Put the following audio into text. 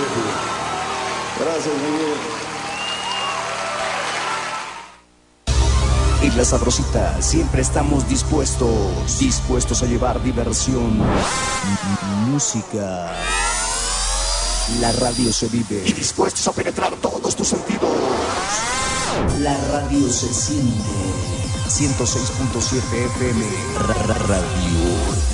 Gracias, Miguel. En La Sabrosita siempre estamos dispuestos a llevar diversión, música. La radio se vive y dispuestos a penetrar todos tus sentidos. La radio se siente. 106.7 FM Radio.